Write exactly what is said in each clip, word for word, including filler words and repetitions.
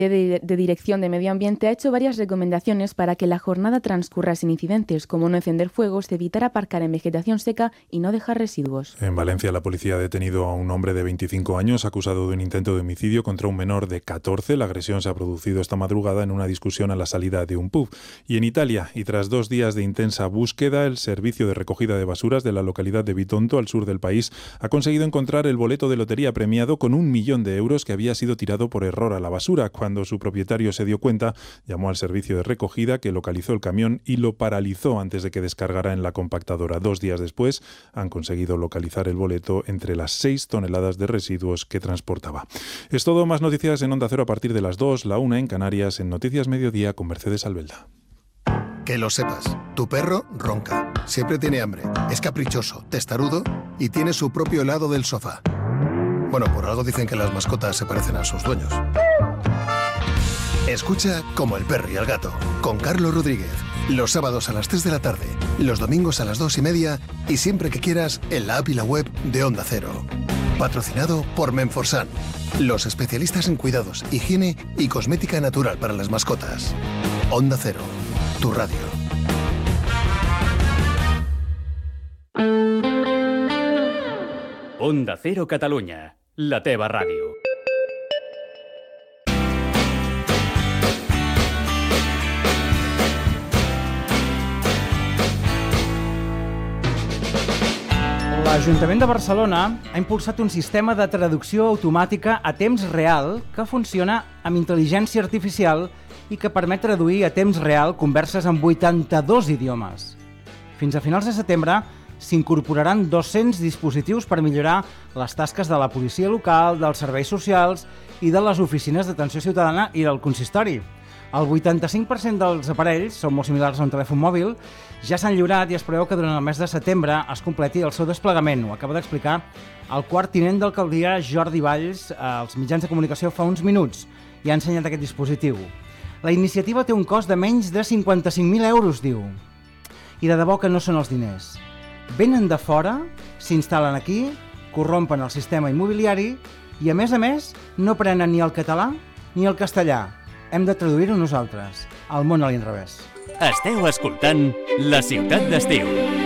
De, de Dirección de Medio Ambiente ha hecho varias recomendaciones para que la jornada transcurra sin incidentes, como no encender fuegos, evitar aparcar en vegetación seca y no dejar residuos. En Valencia, la policía ha detenido a un hombre de veinticinco años acusado de un intento de homicidio contra un menor de catorce. La agresión se ha producido esta madrugada en una discusión a la salida de un pub. Y en Italia, y tras dos días de intensa búsqueda, el servicio de recogida de basuras de la localidad de Bitonto, al sur del país, ha conseguido encontrar el boleto de lotería premiado con un millón de euros que había sido tirado por error a la basura. Cuando Cuando su propietario se dio cuenta, llamó al servicio de recogida, que localizó el camión y lo paralizó antes de que descargara en la compactadora. Dos días después han conseguido localizar el boleto entre las seis toneladas de residuos que transportaba. Es todo. Más noticias en Onda Cero a partir de las dos, la una en Canarias, en Noticias Mediodía con Mercedes Albelda. Que lo sepas, tu perro ronca, siempre tiene hambre, es caprichoso, testarudo y tiene su propio helado del sofá. Bueno, por algo dicen que las mascotas se parecen a sus dueños. Escucha Como el perro y el gato, con Carlos Rodríguez. Los sábados a las tres de la tarde, los domingos a las dos y media y siempre que quieras en la app y la web de Onda Cero. Patrocinado por Menforsan, los especialistas en cuidados, higiene y cosmética natural para las mascotas. Onda Cero, tu radio. Onda Cero Catalunya, la teva ràdio. L'Ajuntament de Barcelona ha impulsat un sistema de traducció automàtica a temps real que funciona amb intel·ligència artificial i que permet traduir a temps real converses en vuitanta-dos idiomes. Fins a finals de setembre s'incorporaran dos-cents dispositius per millorar les tasques de la policia local, dels serveis socials i de les oficines d'atenció ciutadana i del consistori. El vuitanta-cinc per cent dels aparells, són molt similars a un telèfon mòbil, ja s'han lliurat i es preveu que durant el mes de setembre es completi el seu desplegament. Ho acaba d'explicar el quart tinent d'alcaldia Jordi Valls als mitjans de comunicació fa uns minuts i ha ensenyat aquest dispositiu. La iniciativa té un cost de menys de cinquanta-cinc mil euros, diu. I de debò que no són els diners. Venen de fora, s'instal·len aquí, corrompen el sistema immobiliari i, a més a més, no prenen ni el català ni el castellà. Hem de traduir-ho nosaltres, al món a l'inrevés. Esteu escoltant La Ciutat d'Estiu.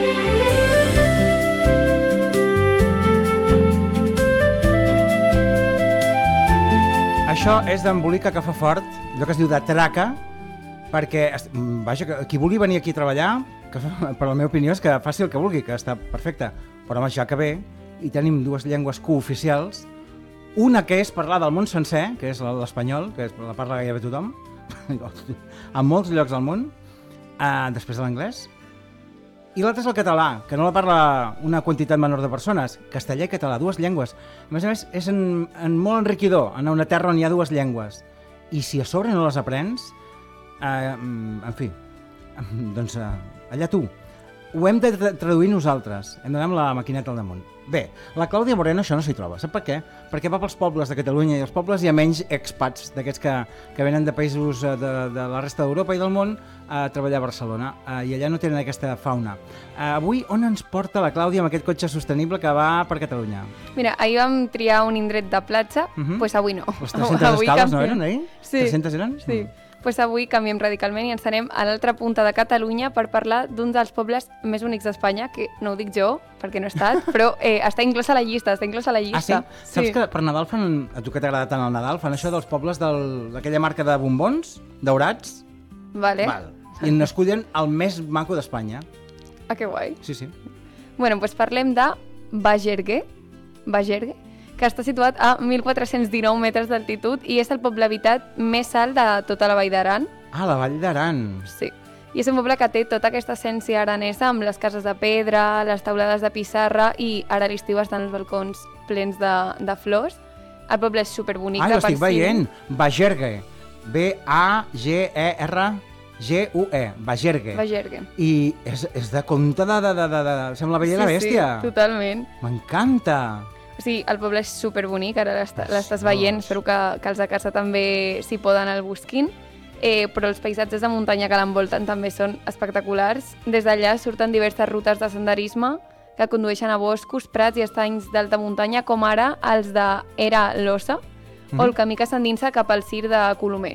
Això és d'embolica que fa fort, allò que es diu de traca, perquè, vaja, qui vulgui venir aquí a treballar, que per la meva opinió és que faci el que vulgui, que està perfecte, però home, ja que ve, i tenim dues llengües cooficials, una que és parlar del món sencer, que és l'espanyol, que la parla gairebé tothom, en molts llocs del món, eh, després de l'anglès, i l'altra és el català, que no la parla una quantitat menor de persones, castellà i català, dues llengües. A més a més, és en, en molt enriquidor anar a una terra on hi ha dues llengües, i si a sobre no les aprens, eh, en fi, doncs eh, allà tu. Ho hem de traduir nosaltres, hem d'anar amb la maquineta al damunt. Bé, la Clàudia Moreno això no s'hi troba. Sap per què? Perquè va pels pobles de Catalunya i els pobles hi ha menys expats d'aquests que, que venen de països de, de la resta d'Europa i del món a treballar a Barcelona, uh, i allà no tenen aquesta fauna. Uh, avui on ens porta la Clàudia amb aquest cotxe sostenible que va per Catalunya? Mira, ahir vam triar un indret de platja, doncs uh-huh. pues avui no. Les tres-centes avui escales canviem. No eren ahir? Sí. tres-centes eren? Sí. Mm. Pues avui canviem radicalment i ens anem a l'altra punta de Catalunya per parlar d'un dels pobles més bonics d'Espanya, que no ho dic jo, perquè no he estat, però eh, està inclosa a la llista, està inclosa a la llista. Ah, sí? Saps sí. que per Nadal fan, a tu que t'agrada tant el Nadal, fan això dels pobles d'aquella marca de bombons daurats? Vale. Val. I n'escullen el més maco d'Espanya. Ah, que guai. Sí, sí. Bueno, doncs parlem de Bagergue, Bagergue, que està situat a mil quatre-cents dinou metres d'altitud i és el poble habitat més alt de tota la Vall d'Aran. Ah, la Vall d'Aran. Sí. I és un poble que té tota aquesta essència aranesa amb les cases de pedra, les taulades de pissarra i ara a l'estiu estan els balcons plens de, de flors. El poble és superbonic. Ah, l'estic veient. Bagergue. B A G E R G U E. Bagergue. Bagergue. I és, és de conte de, de, de, de, de... Sembla Bella i la Bèstia. Sí, sí, totalment. M'encanta. O sigui, el poble és superbonic, ara l'estàs veient, espero que, que els de casa també s'hi poden el busquin, eh, però els paisatges de muntanya que l'envolten també són espectaculars. Des d'allà surten diverses rutes de senderisme que condueixen a boscos, prats i estanys d'alta muntanya, com ara els de Era Losa, o el camí que s'endinsa cap al Cir de Colomers.